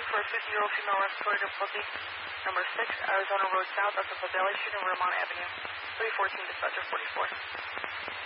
for a 50-year-old female respiratory difficulty. Number 6, Arizona Road South, that's a Valley Street and Vermont Avenue. 314, dispatcher 44.